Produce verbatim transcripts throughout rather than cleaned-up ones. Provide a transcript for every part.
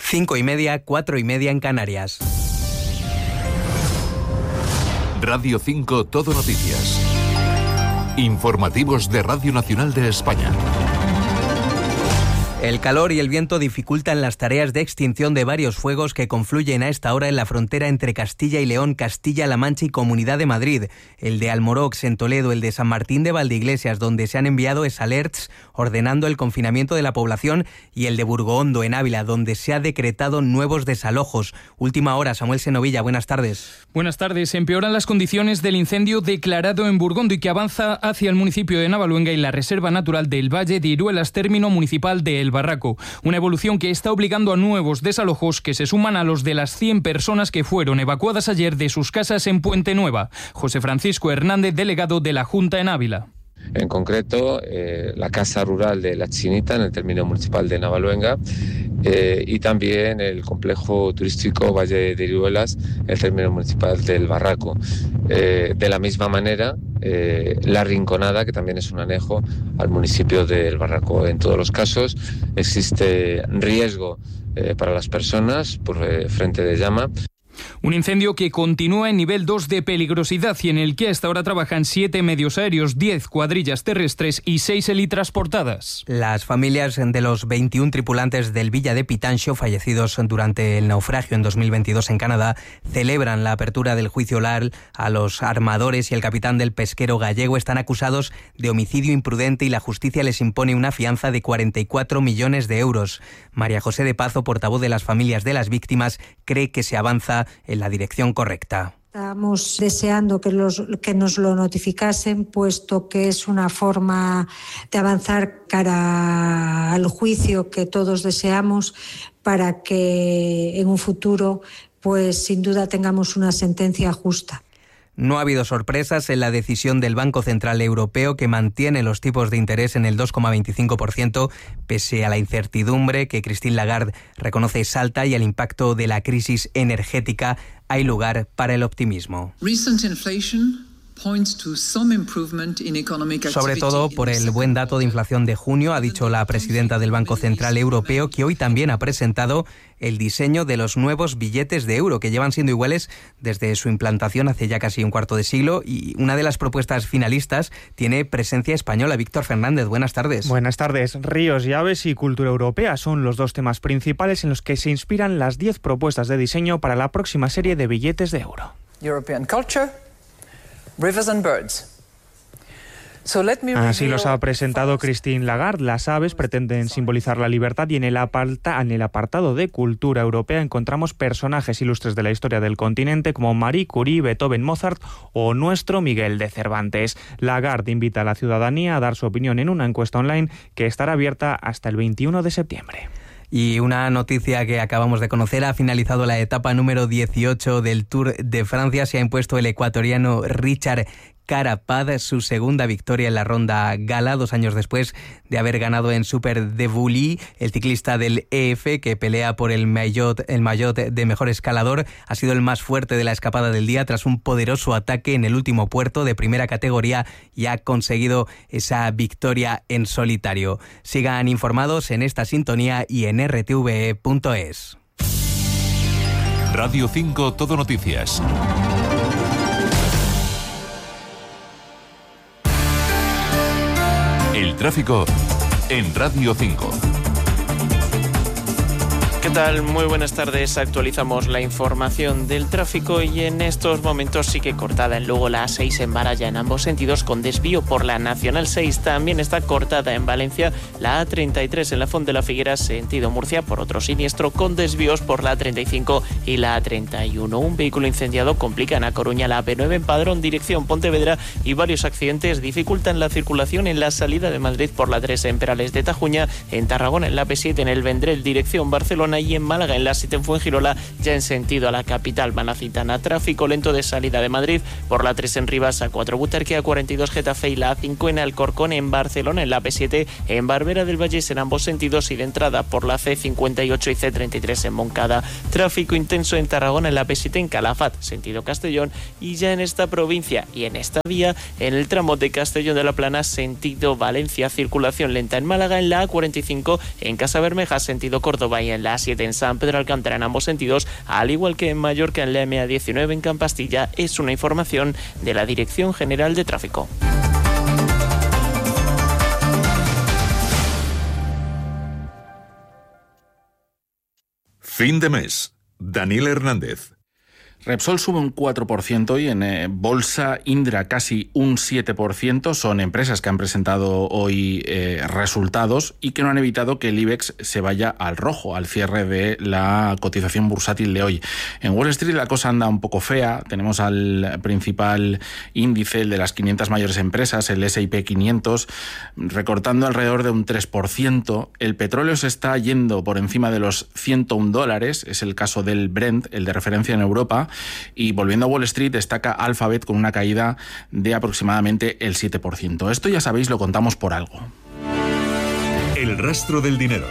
Cinco y media, cuatro y media en Canarias. Radio cinco Todo Noticias. Informativos de Radio Nacional de España. El calor y el viento dificultan las tareas de extinción de varios fuegos que confluyen a esta hora en la frontera entre Castilla y León, Castilla-La Mancha y Comunidad de Madrid. El de Almorox en Toledo, el de San Martín de Valdeiglesias, donde se han enviado alerts ordenando el confinamiento de la población, y el de Burgohondo en Ávila, donde se ha decretado nuevos desalojos. Última hora, Samuel Senovilla, buenas tardes. Buenas tardes. Empeoran las condiciones del incendio declarado en Burgondo y que avanza hacia el municipio de Navaluenga y la Reserva Natural del Valle de Iruelas, término municipal de El Barraco. Una evolución que está obligando a nuevos desalojos que se suman a los de las cien personas que fueron evacuadas ayer de sus casas en Puente Nueva. José Francisco Hernández, delegado de la Junta en Ávila. En concreto, eh, la Casa Rural de La Chinita, en el término municipal de Navaluenga, eh, y también el complejo turístico Valle de Iruelas, en el término municipal del Barraco. Eh, de la misma manera, eh, La Rinconada, que también es un anejo al municipio del Barraco. En todos los casos existe riesgo eh, para las personas por eh, frente de llama. Un incendio que continúa en nivel dos de peligrosidad y en el que hasta ahora trabajan siete medios aéreos, diez cuadrillas terrestres y seis helitransportadas. Las familias de los veintiún tripulantes del Villa de Pitanxo, fallecidos durante el naufragio en dos mil veintidós en Canadá, celebran la apertura del juicio oral a los armadores y el capitán del pesquero gallego. Están acusados de homicidio imprudente y la justicia les impone una fianza de cuarenta y cuatro millones de euros. María José de Pazo, portavoz de las familias de las víctimas, cree que se avanza en la dirección correcta. Estamos deseando que, los, que nos lo notificasen, puesto que es una forma de avanzar cara al juicio que todos deseamos, para que en un futuro, pues sin duda tengamos una sentencia justa. No ha habido sorpresas en la decisión del Banco Central Europeo, que mantiene los tipos de interés en el dos coma veinticinco por ciento, pese a la incertidumbre que Christine Lagarde reconoce es alta y al impacto de la crisis energética. Hay lugar para el optimismo. Sobre todo por el buen dato de inflación de junio, ha dicho la presidenta del Banco Central Europeo, que hoy también ha presentado el diseño de los nuevos billetes de euro, que llevan siendo iguales desde su implantación hace ya casi un cuarto de siglo, y una de las propuestas finalistas tiene presencia española. Víctor Fernández, buenas tardes. Buenas tardes. Ríos y aves y cultura europea son los dos temas principales en los que se inspiran las diez propuestas de diseño para la próxima serie de billetes de euro. European culture, rivers and birds. Así los ha presentado Christine Lagarde. Las aves pretenden simbolizar la libertad y en el, aparta, en el apartado de cultura europea encontramos personajes ilustres de la historia del continente como Marie Curie, Beethoven, Mozart o nuestro Miguel de Cervantes. Lagarde invita a la ciudadanía a dar su opinión en una encuesta online que estará abierta hasta el veintiuno de septiembre. Y una noticia que acabamos de conocer: ha finalizado la etapa número dieciocho del Tour de Francia. Se ha impuesto el ecuatoriano Richard Carapaz, su segunda victoria en la ronda gala, dos años después de haber ganado en Super de Bully. El ciclista del E F, que pelea por el maillot, el maillot de mejor escalador, ha sido el más fuerte de la escapada del día tras un poderoso ataque en el último puerto de primera categoría, y ha conseguido esa victoria en solitario. Sigan informados en esta sintonía y en r t v e punto es. Radio cinco Todo Noticias. El tráfico en Radio cinco. ¿Qué tal? Muy buenas tardes. Actualizamos la información del tráfico y en estos momentos sigue cortada en Lugo la A seis en Baralla en ambos sentidos con desvío por la Nacional seis. También está cortada en Valencia la A treinta y tres en la Font de la Figuera sentido Murcia por otro siniestro con desvíos por la A treinta y cinco y la A treinta y uno. Un vehículo incendiado complica en A Coruña la A P nueve en Padrón dirección Pontevedra y varios accidentes dificultan la circulación en la salida de Madrid por la tres en Perales de Tajuña, en Tarragona en la A P siete en el Vendrell dirección Barcelona y en Málaga en la siete en Fuengirola ya en sentido a la capital malacitana. Tráfico lento de salida de Madrid por la tres en Rivas, A cuatro Butarque, A cuarenta y dos Getafe y la A cinco en Alcorcón, en Barcelona en la A P siete, en Barbera del Vallés en ambos sentidos y de entrada por la C cincuenta y ocho y C treinta y tres en Moncada. Tráfico intenso en Tarragona en la A P siete en Calafat, sentido Castellón, y ya en esta provincia y en esta vía en el tramo de Castellón de la Plana sentido Valencia. Circulación lenta en Málaga en la A cuarenta y cinco, en Casa Bermeja sentido Córdoba y en la A siete Madrid, en San Pedro Alcántara, en ambos sentidos, al igual que en Mallorca, en la eme a diecinueve, en Campastilla. Es una información de la Dirección General de Tráfico. Fin de mes. Daniel Hernández. Repsol sube un cuatro por ciento y en eh, Bolsa Indra casi un siete por ciento. Son empresas que han presentado hoy eh, resultados y que no han evitado que el IBEX se vaya al rojo al cierre de la cotización bursátil de hoy. En Wall Street la cosa anda un poco fea. Tenemos al principal índice, el de las quinientas mayores empresas, el ese y pe quinientos, recortando alrededor de un tres por ciento. El petróleo se está yendo por encima de los ciento un dólares. Es el caso del Brent, el de referencia en Europa. Y volviendo a Wall Street, destaca Alphabet con una caída de aproximadamente el siete por ciento. Esto ya sabéis, lo contamos por algo. El rastro del dinero.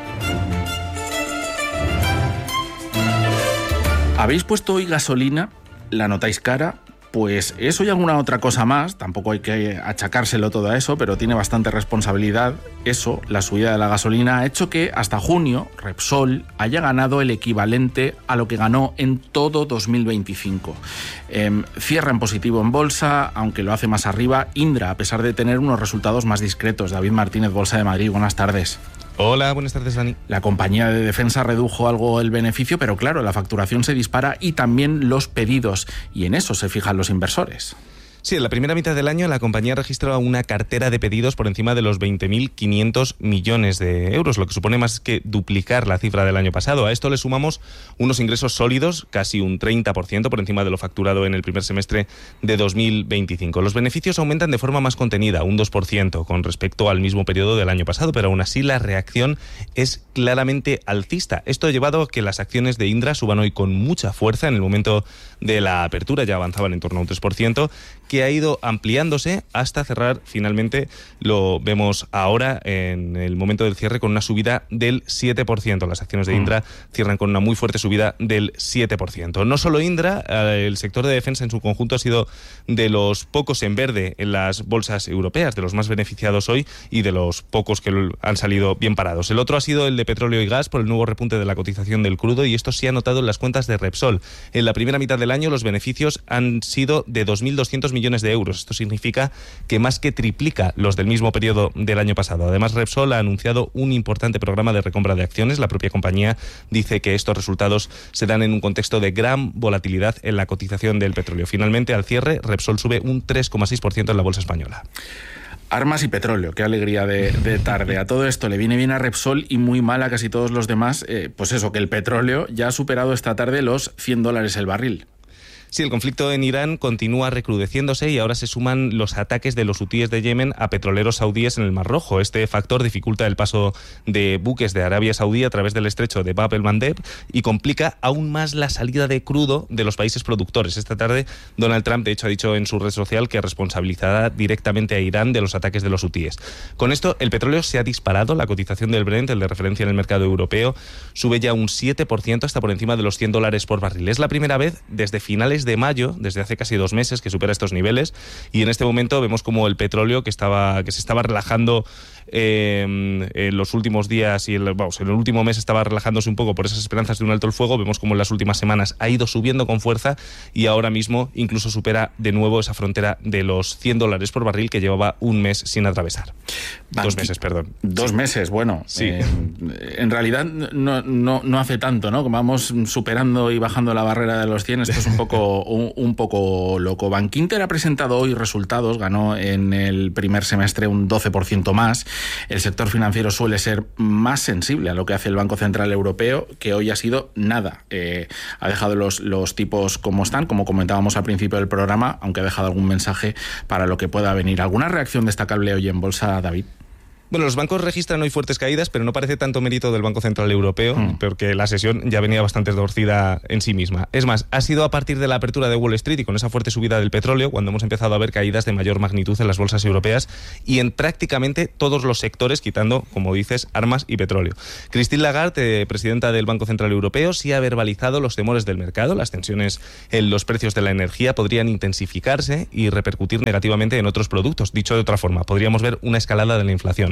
¿Habéis puesto hoy gasolina? ¿La notáis cara? Pues eso y alguna otra cosa más, tampoco hay que achacárselo todo a eso, pero tiene bastante responsabilidad. Eso, la subida de la gasolina, ha hecho que hasta junio Repsol haya ganado el equivalente a lo que ganó en todo dos mil veinticinco. Eh, cierra en positivo en bolsa, aunque lo hace más arriba Indra, a pesar de tener unos resultados más discretos. David Martínez, Bolsa de Madrid, buenas tardes. Hola, buenas tardes, Dani. La compañía de defensa redujo algo el beneficio, pero claro, la facturación se dispara y también los pedidos, y en eso se fijan los inversores. Sí, en la primera mitad del año la compañía registra una cartera de pedidos por encima de los veinte mil quinientos millones de euros, lo que supone más que duplicar la cifra del año pasado. A esto le sumamos unos ingresos sólidos, casi un treinta por ciento por encima de lo facturado en el primer semestre de dos mil veinticinco. Los beneficios aumentan de forma más contenida, un dos por ciento con respecto al mismo periodo del año pasado, pero aún así la reacción es claramente alcista. Esto ha llevado a que las acciones de Indra suban hoy con mucha fuerza. En el momento de la apertura ya avanzaban en torno a un tres por ciento, que ha ido ampliándose hasta cerrar finalmente, lo vemos ahora en el momento del cierre, con una subida del siete por ciento. Las acciones de Indra cierran con una muy fuerte subida del siete por ciento. No solo Indra, el sector de defensa en su conjunto ha sido de los pocos en verde en las bolsas europeas, de los más beneficiados hoy y de los pocos que han salido bien parados. El otro ha sido el de petróleo y gas por el nuevo repunte de la cotización del crudo, y esto se ha notado en las cuentas de Repsol. En la primera mitad del año los beneficios han sido de dos mil doscientos millones de euros. Esto significa que más que triplica los del mismo periodo del año pasado. Además, Repsol ha anunciado un importante programa de recompra de acciones. La propia compañía dice que estos resultados se dan en un contexto de gran volatilidad en la cotización del petróleo. Finalmente, al cierre, Repsol sube un tres coma seis por ciento en la bolsa española. Armas y petróleo, qué alegría de, de tarde. A todo esto le viene bien a Repsol y muy mal a casi todos los demás. Eh, pues eso, que el petróleo ya ha superado esta tarde los cien dólares el barril. Sí, el conflicto en Irán continúa recrudeciéndose y ahora se suman los ataques de los hutíes de Yemen a petroleros saudíes en el Mar Rojo. Este factor dificulta el paso de buques de Arabia Saudí a través del estrecho de Bab el-Mandeb y complica aún más la salida de crudo de los países productores. Esta tarde, Donald Trump, de hecho, ha dicho en su red social que responsabilizará directamente a Irán de los ataques de los hutíes. Con esto, el petróleo se ha disparado. La cotización del Brent, el de referencia en el mercado europeo, sube ya un siete por ciento hasta por encima de los cien dólares por barril. Es la primera vez desde finales de mayo, desde hace casi dos meses, que supera estos niveles, y en este momento vemos como el petróleo que estaba que se estaba relajando eh, en los últimos días y el, vamos, en el último mes estaba relajándose un poco por esas esperanzas de un alto el fuego. Vemos como en las últimas semanas ha ido subiendo con fuerza y ahora mismo incluso supera de nuevo esa frontera de los cien dólares por barril que llevaba un mes sin atravesar. Banqui- Dos meses, perdón. Dos Sí. meses, bueno. Sí. Eh, en realidad no, no, no hace tanto, ¿no? Como vamos superando y bajando la barrera de los cien, esto es un poco, un, un poco loco. Bankinter ha presentado hoy resultados, ganó en el primer semestre un doce por ciento más. El sector financiero suele ser más sensible a lo que hace el Banco Central Europeo, que hoy ha sido nada. Eh, ha dejado los, los tipos como están, como comentábamos al principio del programa, aunque ha dejado algún mensaje para lo que pueda venir. ¿Alguna reacción destacable hoy en bolsa, David? Bueno, los bancos registran hoy fuertes caídas, pero no parece tanto mérito del Banco Central Europeo, mm. porque la sesión ya venía bastante torcida en sí misma. Es más, ha sido a partir de la apertura de Wall Street y con esa fuerte subida del petróleo cuando hemos empezado a ver caídas de mayor magnitud en las bolsas europeas y en prácticamente todos los sectores, quitando, como dices, armas y petróleo. Christine Lagarde, eh, presidenta del Banco Central Europeo, sí ha verbalizado los temores del mercado. Las tensiones en los precios de la energía podrían intensificarse y repercutir negativamente en otros productos. Dicho de otra forma, podríamos ver una escalada de la inflación.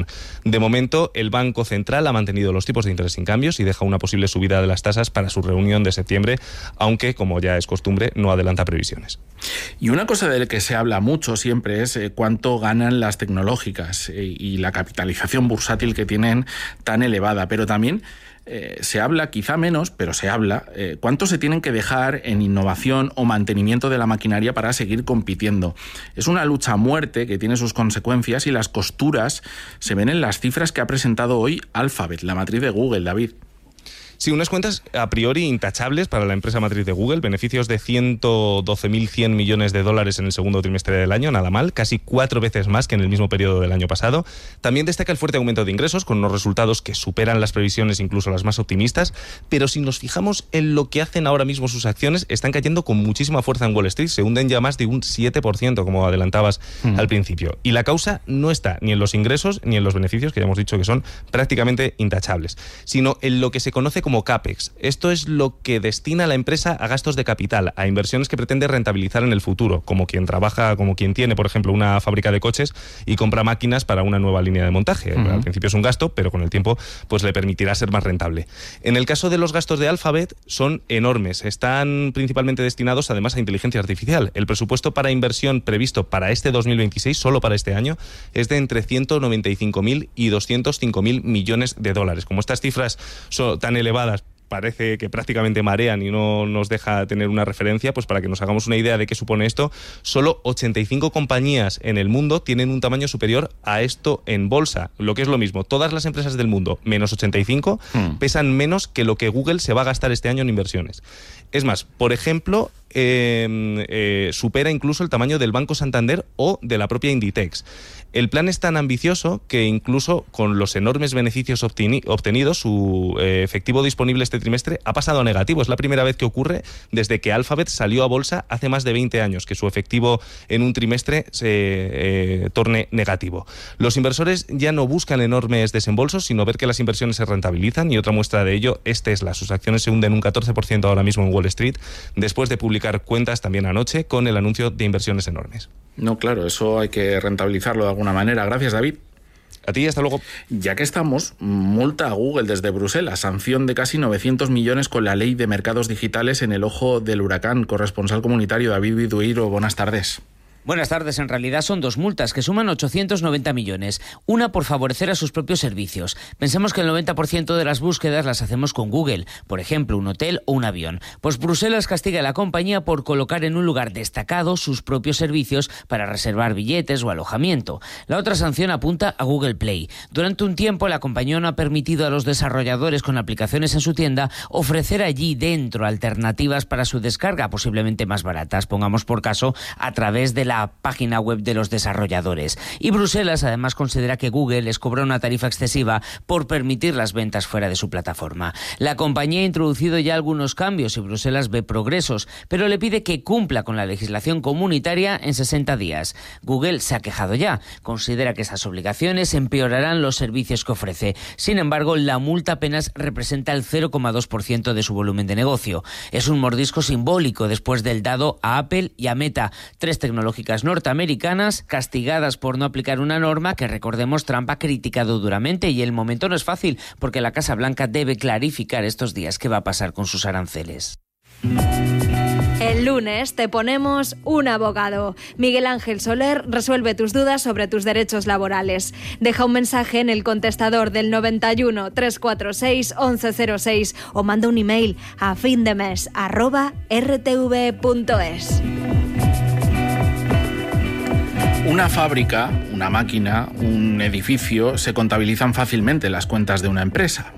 De momento, el Banco Central ha mantenido los tipos de interés sin cambios y deja una posible subida de las tasas para su reunión de septiembre, aunque, como ya es costumbre, no adelanta previsiones. Y una cosa de la que se habla mucho siempre es eh, cuánto ganan las tecnológicas eh, y la capitalización bursátil que tienen tan elevada, pero también Eh, se habla, quizá menos, pero se habla, eh, cuánto se tienen que dejar en innovación o mantenimiento de la maquinaria para seguir compitiendo. Es una lucha a muerte que tiene sus consecuencias y las costuras se ven en las cifras que ha presentado hoy Alphabet, la matriz de Google, David. Sí, unas cuentas a priori intachables para la empresa matriz de Google, beneficios de ciento doce mil cien millones de dólares en el segundo trimestre del año, nada mal, casi cuatro veces más que en el mismo periodo del año pasado. También destaca el fuerte aumento de ingresos, con unos resultados que superan las previsiones, incluso las más optimistas, pero si nos fijamos en lo que hacen ahora mismo sus acciones, están cayendo con muchísima fuerza en Wall Street, se hunden ya más de un siete por ciento, como adelantabas mm. al principio. Y la causa no está ni en los ingresos ni en los beneficios, que ya hemos dicho que son prácticamente intachables, sino en lo que se conoce como como CAPEX. Esto es lo que destina la empresa a gastos de capital, a inversiones que pretende rentabilizar en el futuro, como quien trabaja, como quien tiene, por ejemplo, una fábrica de coches y compra máquinas para una nueva línea de montaje. Uh-huh. Al principio es un gasto, pero con el tiempo pues le permitirá ser más rentable. En el caso de los gastos de Alphabet, son enormes. Están principalmente destinados además a inteligencia artificial. El presupuesto para inversión previsto para este dos mil veintiséis, solo para este año, es de entre ciento noventa y cinco mil y doscientos cinco mil millones de dólares. Como estas cifras son tan elevadas, parece que prácticamente marean y no nos deja tener una referencia, pues para que nos hagamos una idea de qué supone esto, solo ochenta y cinco compañías en el mundo tienen un tamaño superior a esto en bolsa, lo que es lo mismo. Todas las empresas del mundo, menos ochenta y cinco, mm. pesan menos que lo que Google se va a gastar este año en inversiones. Es más, por ejemplo, eh, eh, supera incluso el tamaño del Banco Santander o de la propia Inditex. El plan es tan ambicioso que incluso con los enormes beneficios obteni- obtenidos, su eh, efectivo disponible este trimestre ha pasado a negativo. Es la primera vez que ocurre desde que Alphabet salió a bolsa hace más de veinte años, que su efectivo en un trimestre se eh, torne negativo. Los inversores ya no buscan enormes desembolsos, sino ver que las inversiones se rentabilizan, y otra muestra de ello es Tesla. Sus acciones se hunden un catorce por ciento ahora mismo en Wall Street, después de publicar cuentas también anoche con el anuncio de inversiones enormes. No, claro, eso hay que rentabilizarlo de alguna manera. Gracias, David. A ti, hasta luego. Ya que estamos, multa a Google desde Bruselas, sanción de casi novecientos millones con la ley de mercados digitales en el ojo del huracán. Corresponsal comunitario David Bidueiro, buenas tardes. Buenas tardes. En realidad son dos multas que suman ochocientos noventa millones. Una por favorecer a sus propios servicios. Pensemos que el noventa por ciento de las búsquedas las hacemos con Google, por ejemplo, un hotel o un avión. Pues Bruselas castiga a la compañía por colocar en un lugar destacado sus propios servicios para reservar billetes o alojamiento. La otra sanción apunta a Google Play. Durante un tiempo la compañía no ha permitido a los desarrolladores con aplicaciones en su tienda ofrecer allí dentro alternativas para su descarga, posiblemente más baratas, pongamos por caso, a través de la página web de los desarrolladores. Y Bruselas además considera que Google les cobra una tarifa excesiva por permitir las ventas fuera de su plataforma. La compañía ha introducido ya algunos cambios y Bruselas ve progresos, pero le pide que cumpla con la legislación comunitaria en sesenta días. Google se ha quejado ya, considera que esas obligaciones empeorarán los servicios que ofrece. Sin embargo, la multa apenas representa el cero coma dos por ciento de su volumen de negocio. Es un mordisco simbólico después del dado a Apple y a Meta, tres tecnológicas norteamericanas castigadas por no aplicar una norma que, recordemos, Trump ha criticado duramente, y el momento no es fácil porque la Casa Blanca debe clarificar estos días qué va a pasar con sus aranceles. El lunes te ponemos un abogado. Miguel Ángel Soler resuelve tus dudas sobre tus derechos laborales. Deja un mensaje en el contestador del noventa y uno, trescientos cuarenta y seis, once cero seis o manda un email a findemes arroba r t v punto es. Una fábrica, una máquina, un edificio se contabilizan fácilmente en las cuentas de una empresa.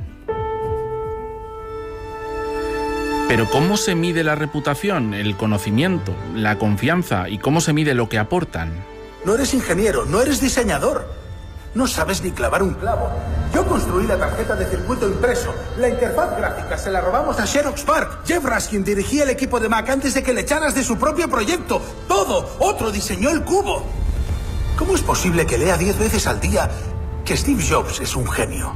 Pero ¿cómo se mide la reputación, el conocimiento, la confianza y cómo se mide lo que aportan? No eres ingeniero, no eres diseñador. No sabes ni clavar un clavo. Yo construí la tarjeta de circuito impreso. La interfaz gráfica se la robamos a Xerox Park. Jeff Raskin dirigía el equipo de Mac antes de que le echaras de su propio proyecto. Todo. Otro diseñó el cubo. ¿Cómo es posible que lea diez veces al día que Steve Jobs es un genio?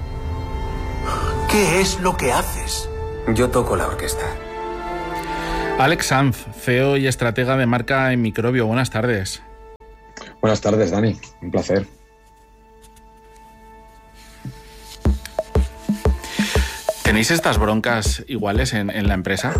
¿Qué es lo que haces? Yo toco la orquesta. Alex Sanz, C E O y estratega de marca en Microbio. Buenas tardes. Buenas tardes, Dani. Un placer. ¿Tenéis estas broncas iguales en, en la empresa?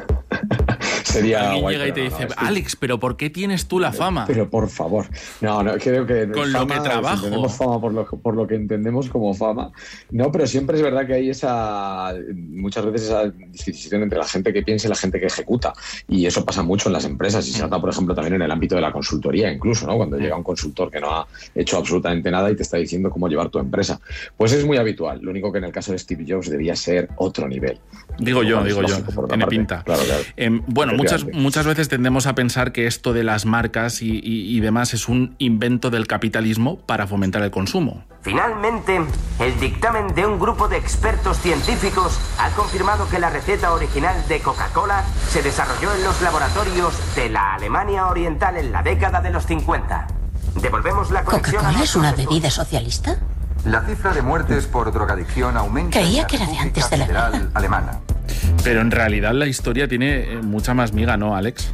Sería Alguien guay, llega y te no, dice, no, es que... Alex, ¿pero por qué tienes tú la fama? Pero por favor. No, no, creo que... Con fama, lo que trabajo. Tenemos fama por lo, por lo que entendemos como fama. No, pero siempre es verdad que hay esa... Muchas veces esa distinción entre la gente que piensa y la gente que ejecuta. Y eso pasa mucho en las empresas. Y se nota, por ejemplo, también en el ámbito de la consultoría, incluso, ¿no? Cuando llega un consultor que no ha hecho absolutamente nada y te está diciendo cómo llevar tu empresa. Pues es muy habitual. Lo único que en el caso de Steve Jobs debía ser otro nivel. Digo yo, digo yo. Tiene parte. pinta. Claro, claro. Eh, bueno, muchas, muchas veces tendemos a pensar que esto de las marcas y, y, y demás es un invento del capitalismo para fomentar el consumo. Finalmente, el dictamen de un grupo de expertos científicos ha confirmado que la receta original de Coca-Cola se desarrolló en los laboratorios de la Alemania Oriental en la década de los cincuenta. Devolvemos la conexión a... ¿Coca-Cola es una bebida socialista? La cifra de muertes por drogadicción aumenta. Creía que era de antes de la guerra alemana. Pero en realidad la historia tiene mucha más miga, ¿no, Alex?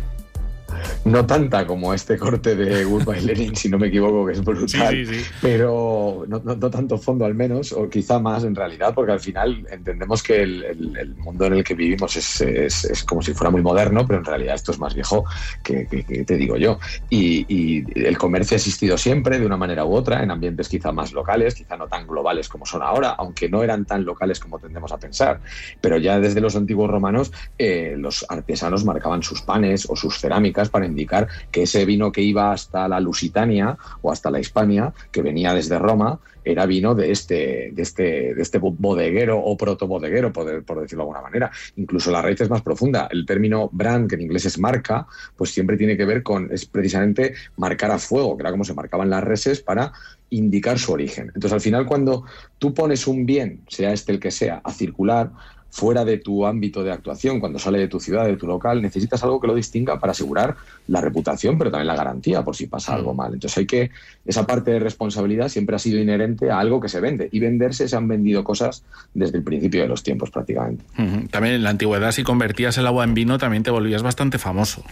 No tanta como este corte de Goodbye Lenin, si no me equivoco, que es brutal, sí, sí, sí. pero no, no, no tanto fondo al menos, o quizá más en realidad, porque al final entendemos que el, el, el mundo en el que vivimos es, es, es como si fuera muy moderno, pero en realidad esto es más viejo que, que, que te digo yo. Y, y el comercio ha existido siempre, de una manera u otra, en ambientes quizá más locales, quizá no tan globales como son ahora, aunque no eran tan locales como tendemos a pensar. Pero ya desde los antiguos romanos, eh, los artesanos marcaban sus panes o sus cerámicas para indicar que ese vino que iba hasta la Lusitania o hasta la Hispania, que venía desde Roma, era vino de este, de este, de este bodeguero o protobodeguero, por, por decirlo de alguna manera. Incluso la raíz es más profunda. El término brand, que en inglés es marca, pues siempre tiene que ver con, es precisamente marcar a fuego, que era como se marcaban las reses para indicar su origen. Entonces, al final, cuando tú pones un bien, sea este el que sea, a circular, fuera de tu ámbito de actuación, cuando sale de tu ciudad, de tu local, necesitas algo que lo distinga para asegurar la reputación, pero también la garantía por si pasa algo mal. Entonces hay que, esa parte de responsabilidad siempre ha sido inherente a algo que se vende, y venderse se han vendido cosas desde el principio de los tiempos prácticamente. Uh-huh. También en la antigüedad, si convertías el agua en vino, también te volvías bastante famoso.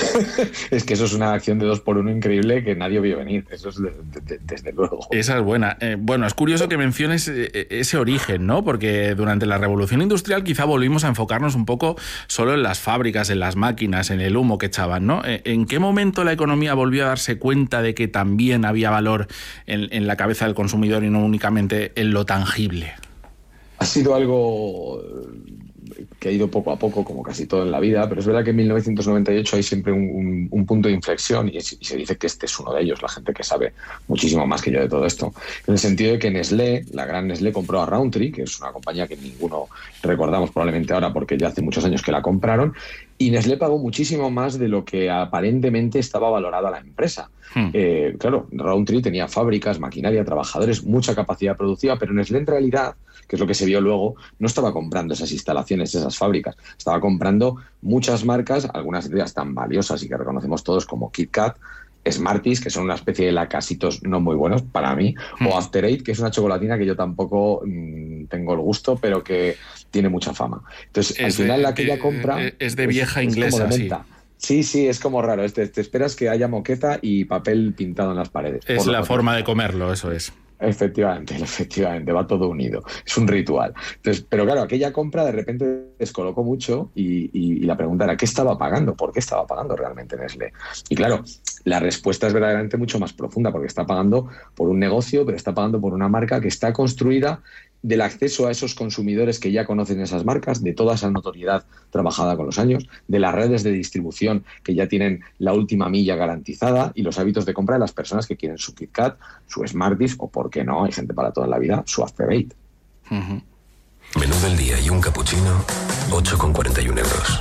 Es que eso es una acción de dos por uno increíble que nadie vio venir, eso es de, de, de, desde luego. Esa es buena. Eh, bueno, es curioso que menciones eh, ese origen, ¿no? Porque durante la Revolución Industrial quizá volvimos a enfocarnos un poco solo en las fábricas, en las máquinas, en el humo que echaban, ¿no? ¿En qué momento la economía volvió a darse cuenta de que también había valor en, en la cabeza del consumidor y no únicamente en lo tangible? Ha sido algo que ha ido poco a poco, como casi todo en la vida, pero es verdad que en mil novecientos noventa y ocho hay siempre un, un, un punto de inflexión, y, es, y se dice que este es uno de ellos, la gente que sabe muchísimo más que yo de todo esto, en el sentido de que Nestlé, la gran Nestlé, compró a Rowntree, que es una compañía que ninguno recordamos probablemente ahora porque ya hace muchos años que la compraron, y Nestlé pagó muchísimo más de lo que aparentemente estaba valorada la empresa. Hmm. Eh, claro, Rowntree tenía fábricas, maquinaria, trabajadores, mucha capacidad productiva, pero Nestlé en realidad, que es lo que se vio luego, no estaba comprando esas instalaciones, esas fábricas, estaba comprando muchas marcas, algunas de ellas tan valiosas y que reconocemos todos como KitKat, Smarties, que son una especie de lacasitos no muy buenos para mí, mm. o After Eight, que es una chocolatina que yo tampoco mmm, tengo el gusto, pero que tiene mucha fama. Entonces, es al final, de, la que ella compra... Es de vieja es, inglesa, es sí. Sí, sí, es como raro. Te, te esperas que haya moqueta y papel pintado en las paredes. Es la forma de comerlo, eso es. Efectivamente, efectivamente, va todo unido. Es un ritual. Entonces, pero claro, aquella compra de repente descolocó mucho y, y, y la pregunta era, ¿qué estaba pagando? ¿Por qué estaba pagando realmente Nestlé? Y claro, la respuesta es verdaderamente mucho más profunda, porque está pagando por un negocio, pero está pagando por una marca que está construida del acceso a esos consumidores que ya conocen esas marcas, de toda esa notoriedad trabajada con los años, de las redes de distribución que ya tienen la última milla garantizada y los hábitos de compra de las personas que quieren su KitKat, su Smarties o, por qué no, hay gente para toda la vida, su After Eight. Uh-huh. Menú del día y un cappuccino, ocho con cuarenta y uno euros.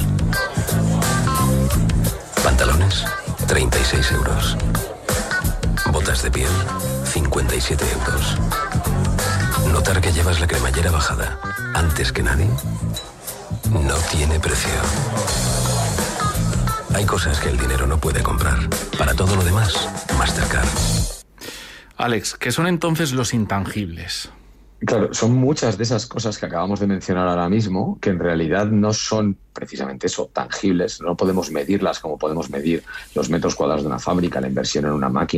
Pantalones, treinta y seis euros. Botas de piel, cincuenta y siete euros. Notar que llevas la cremallera bajada antes que nadie no tiene precio. Hay cosas que el dinero no puede comprar. Para todo lo demás, Mastercard. Alex, ¿qué son entonces los intangibles? Claro, son muchas de esas cosas que acabamos de mencionar ahora mismo que en realidad no son precisamente eso, tangibles. No podemos medirlas como podemos medir los metros cuadrados de una fábrica, la inversión en una máquina,